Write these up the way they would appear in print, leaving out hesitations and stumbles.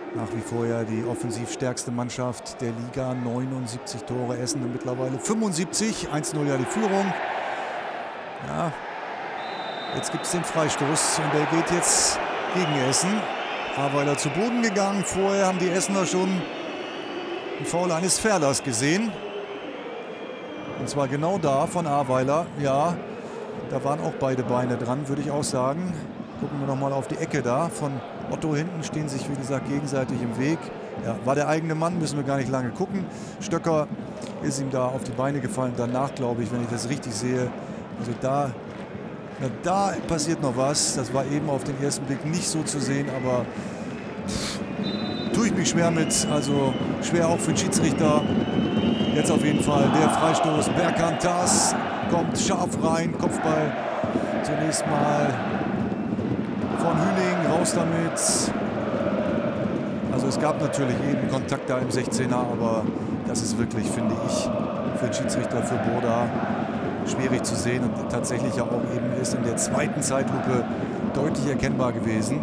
Nach wie vor ja die offensiv stärkste Mannschaft der Liga. 79 Tore, Essen mittlerweile 75. 1:0 ja die Führung. Ja, jetzt gibt es den Freistoß und der geht jetzt gegen Essen. Aweiler zu Boden gegangen. Vorher haben die Essener schon einen Foul eines Ferlers gesehen. Und zwar genau da von Aweiler. Ja, da waren auch beide Beine dran, würde ich auch sagen. Gucken wir nochmal auf die Ecke da. Von Otto hinten stehen sich, wie gesagt, gegenseitig im Weg. Ja, war der eigene Mann, müssen wir gar nicht lange gucken. Stöcker ist ihm da auf die Beine gefallen. Danach, glaube ich, wenn ich das richtig sehe, also da passiert noch was. Das war eben auf den ersten Blick nicht so zu sehen, aber tue ich mich schwer mit. Also schwer auch für den Schiedsrichter. Jetzt auf jeden Fall der Freistoß. Berkan Tas kommt scharf rein. Kopfball zunächst mal von Hüning. Raus damit. Also es gab natürlich eben Kontakt da im 16er, aber das ist wirklich, finde ich, für den Schiedsrichter, für Burda schwierig zu sehen und tatsächlich ja auch eben erst in der zweiten Zeitlupe deutlich erkennbar gewesen.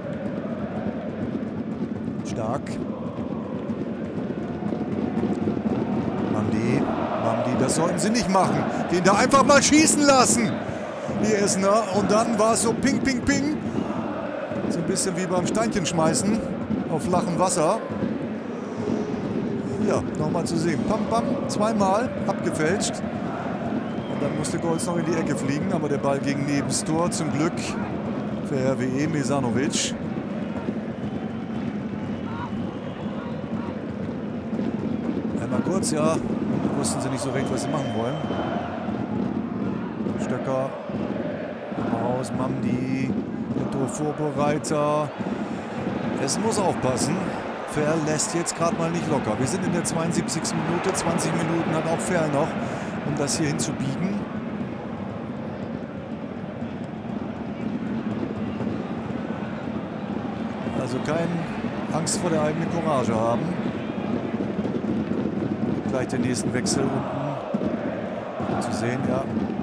Stark. Mamdi, das sollten sie nicht machen. Den da einfach mal schießen lassen, die Essener. Und dann war es so ping, ping, ping. So ein bisschen wie beim Steinchen schmeißen auf flachem Wasser. Ja, nochmal zu sehen. Pam, pam, zweimal abgefälscht. Und dann musste Golz noch in die Ecke fliegen, aber der Ball ging neben das Tor. Zum Glück für RWE Mesanovic. Einmal kurz, ja, wussten sie nicht so recht, was sie machen wollen. Stöcker raus, Mamdi, der Torvorbereiter. Es muss aufpassen. Ferl lässt jetzt gerade mal nicht locker. Wir sind in der 72. Minute. 20 Minuten hat auch Ferl noch, um das hier hinzubiegen. Also keine Angst vor der eigenen Courage haben. Gleich den nächsten Wechsel unten zu sehen, ja.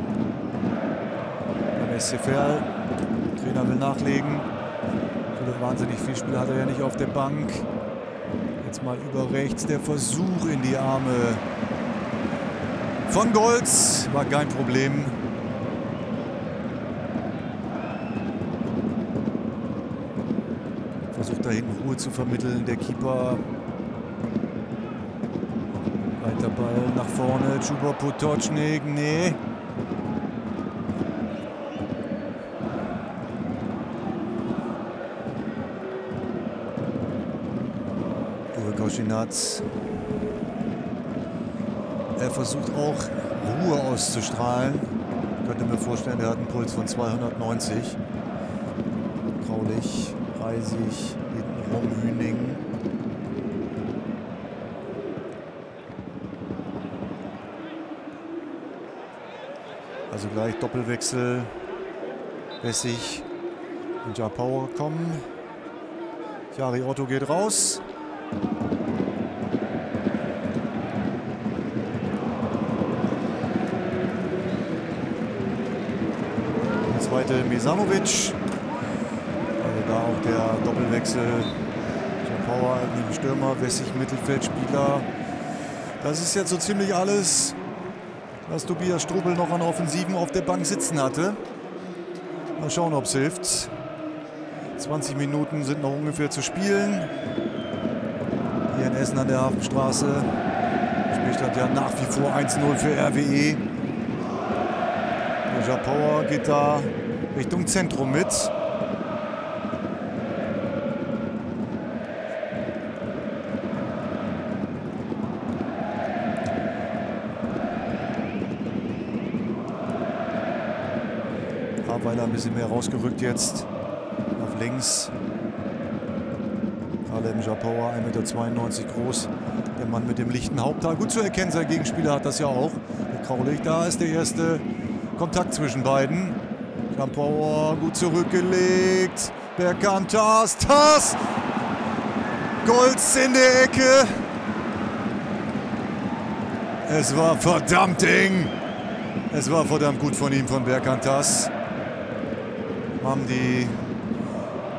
Beim SC Verl. Trainer will nachlegen. Wahnsinnig viel Spiel hat er ja nicht auf der Bank. Jetzt mal über rechts der Versuch in die Arme von Golz. War kein Problem. Versucht da hinten Ruhe zu vermitteln. Der Keeper. Weiter Ball nach vorne. Chuba Potocznik. Nee. Koschinatz. Er versucht auch Ruhe auszustrahlen. Ich könnte mir vorstellen, er hat einen Puls von 290. Graulich, Reisig, hintenrum Hüning. Also gleich Doppelwechsel. Wessig und Japauer kommen. Jari Otto geht raus. Der zweite Mesanovic. Also da auch der Doppelwechsel. Japauer neben Stürmer, Wessig Mittelfeldspieler. Das ist jetzt so ziemlich alles, was Tobias Strobel noch an Offensiven auf der Bank sitzen hatte. Mal schauen, ob es hilft. 20 Minuten sind noch ungefähr zu spielen. Hier in Essen an der Hafenstraße. Spielstand ja nach wie vor 1:0 für RWE. Der Japauer geht da Richtung Zentrum mit. Aweiler ein bisschen mehr rausgerückt jetzt. Auf links. Kalem Japauer, 1,92 Meter groß. Der Mann mit dem lichten Haupthaar. Gut zu erkennen, sein Gegenspieler hat das ja auch. Der Graulich, da ist der erste Kontakt zwischen beiden. Japauer gut zurückgelegt. Berkan Tas. Golz in der Ecke. Es war verdammt eng. Es war verdammt gut von ihm, von Berkan Tas. Mamdi